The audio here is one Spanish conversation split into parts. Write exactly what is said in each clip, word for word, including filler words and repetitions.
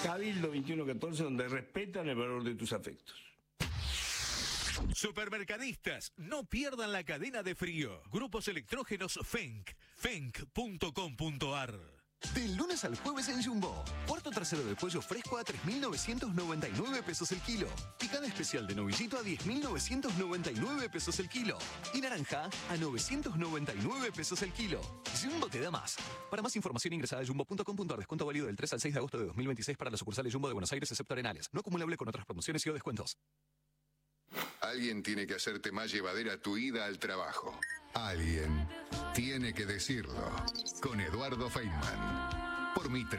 Cabildo veintiuno catorce, donde respetan el valor de tus afectos. Supermercadistas, no pierdan la cadena de frío. Grupos electrógenos Fenk, fenk punto com punto ar. Del lunes al jueves en Jumbo. Cuarto trasero de pollo fresco a tres mil novecientos noventa y nueve pesos el kilo. Picada especial de novillito a diez mil novecientos noventa y nueve pesos el kilo. Y naranja a novecientos noventa y nueve pesos el kilo. Jumbo te da más. Para más información ingresa a jumbo punto com punto ar. Descuento válido del tres al seis de agosto de dos mil veintiséis para las sucursales Jumbo de Buenos Aires, excepto Arenales. No acumulable con otras promociones y o descuentos. Alguien tiene que hacerte más llevadera tu ida al trabajo. Alguien tiene que decirlo. Con Eduardo Feynman. Por Mitre.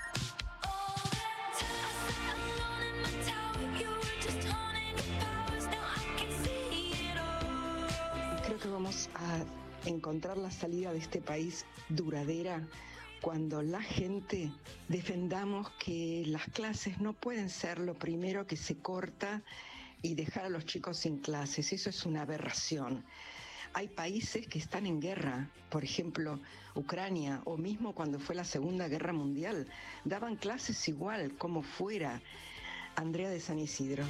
Creo que vamos a encontrar la salida de este país duradera cuando la gente defendamos que las clases no pueden ser lo primero que se corta y dejar a los chicos sin clases. Eso es una aberración. Hay países que están en guerra, por ejemplo, Ucrania, o mismo cuando fue la Segunda Guerra Mundial, daban clases igual, como fuera. Andrea de San Isidro.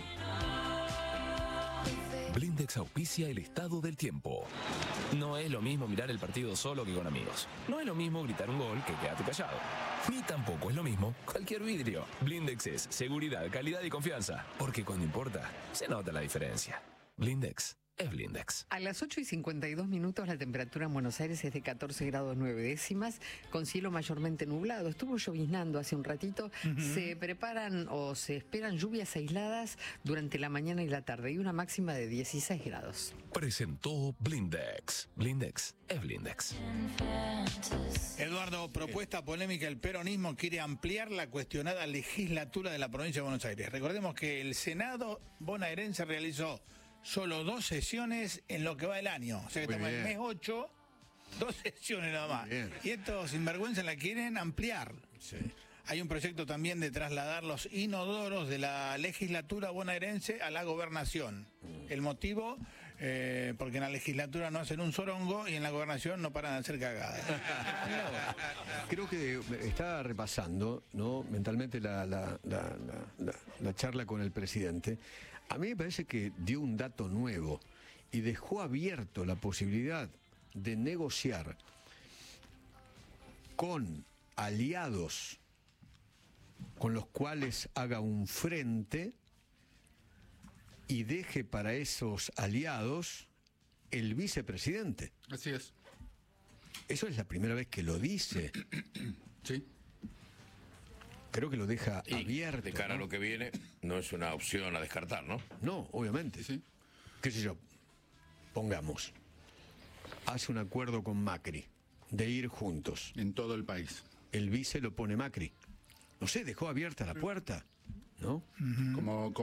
Blindex auspicia el estado del tiempo. No es lo mismo mirar el partido solo que con amigos. No es lo mismo gritar un gol que quedarte callado. Ni tampoco es lo mismo cualquier vidrio. Blindex es seguridad, calidad y confianza. Porque cuando importa, se nota la diferencia. Blindex es Blindex. A las ocho y cincuenta y dos minutos la temperatura en Buenos Aires es de catorce grados nueve décimas, con cielo mayormente nublado. Estuvo lloviznando hace un ratito. Uh-huh. Se preparan o se esperan lluvias aisladas durante la mañana y la tarde y una máxima de dieciséis grados. Presentó Blindex. Blindex es Blindex. Eduardo, propuesta polémica. El peronismo quiere ampliar la cuestionada legislatura de la provincia de Buenos Aires. Recordemos que el Senado bonaerense realizó solo dos sesiones en lo que va el año. O sea que estamos en el mes ocho, dos sesiones nada más. Y estos sinvergüenzas la quieren ampliar. Sí. Hay un proyecto también de trasladar los inodoros de la legislatura bonaerense a la gobernación. El motivo, eh, porque en la legislatura no hacen un sorongo y en la gobernación no paran de hacer cagadas. Creo que está repasando, ¿no?, mentalmente la, la, la, la, la, la charla con el presidente. A mí me parece que dio un dato nuevo y dejó abierto la posibilidad de negociar con aliados con los cuales haga un frente y deje para esos aliados el vicepresidente. Así es. Eso es la primera vez que lo dice. Sí. Creo que lo deja y abierto. De cara, ¿no?, a lo que viene, no es una opción a descartar, ¿no? No, obviamente. Sí. ¿Qué sé yo? Pongamos, hace un acuerdo con Macri de ir juntos. En todo el país. El vice lo pone Macri. No sé, dejó abierta la puerta, ¿no? Uh-huh. Como, como